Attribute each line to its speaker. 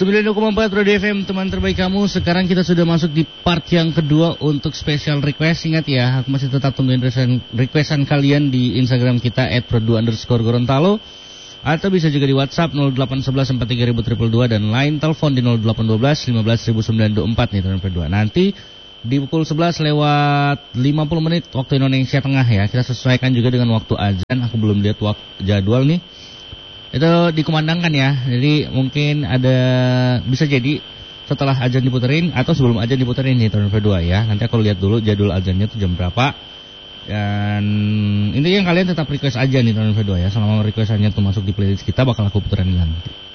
Speaker 1: 92,4 Radio FM, teman terbaik kamu. Sekarang kita sudah masuk di part yang kedua untuk special request. Ingat ya, aku masih tetap tungguin requestan kalian di Instagram kita @produ_Gorontalo, atau bisa juga di WhatsApp 0811 43000 dan line telepon di 0812 15924 nih teman berdua. Nanti di pukul 11 lewat 50 menit waktu Indonesia Tengah ya. Kita sesuaikan juga dengan waktu azan. Aku belum lihat jadwal nih. Itu dikumandangkan ya. Jadi mungkin bisa jadi setelah azan diputerin atau sebelum azan diputerin nih teman berdua ya. Nanti aku lihat dulu jadwal azannya itu jam berapa. Dan intinya kalian tetap request aja nih teman berdua ya. Selama requestannya tuh masuk di playlist kita bakal aku puterin nanti.